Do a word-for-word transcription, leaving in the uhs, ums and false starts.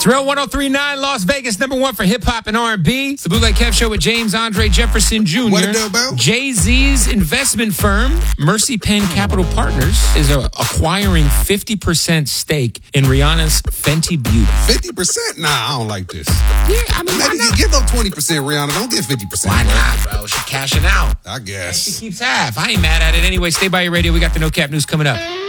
It's Real one oh three point nine, Las Vegas, number one for hip-hop and R and B. It's the Bootleg Kev Show with James Andre Jefferson Junior What it do about? Jay-Z's investment firm, Mercy Penn Capital Partners, is uh, acquiring fifty percent stake in Rihanna's Fenty Beauty. fifty percent? Nah, I don't like this. Yeah, I mean, why Maybe not? give up twenty percent, Rihanna. Don't get fifty percent. Why not, bro? She cashing out. I She guess. keeps half. I ain't mad at it anyway. Stay by your radio. We got the No Cap News coming up.